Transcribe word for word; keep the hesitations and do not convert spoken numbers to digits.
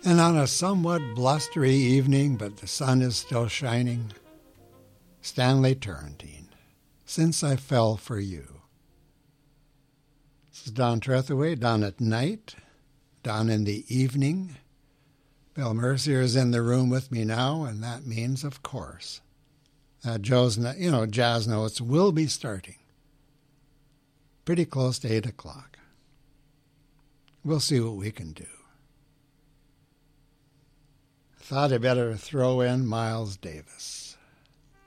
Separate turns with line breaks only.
And on a somewhat blustery evening, but the sun is still shining, Stanley Turrentine, Since I Fell for You. This is Don Trethewey, down at night, down in the evening. Bill Mercier is in the room with me now, and that means, of course, that Joe's, you know, Jazz Notes will be starting pretty close to eight o'clock. We'll see what we can do. Thought I'd better throw in Miles Davis.